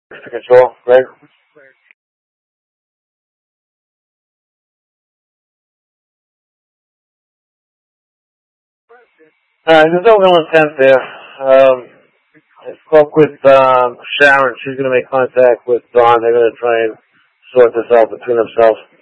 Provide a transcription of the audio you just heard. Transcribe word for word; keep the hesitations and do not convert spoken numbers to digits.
To control, Greg. Uh, there's no real intent there. Um, I spoke with um, Sharon. She's going to make contact with Don. They're going to try and sort this out between themselves.